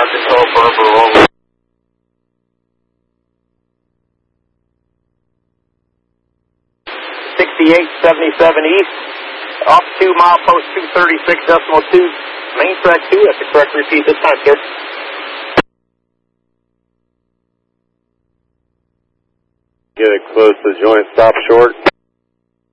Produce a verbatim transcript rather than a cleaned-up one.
Control, Berber, over. sixty-eight seventy-seven east, off two mile post two thirty-six decimal two, main track two at the correct repeat this time, kid. Get it close to the joint, stop short.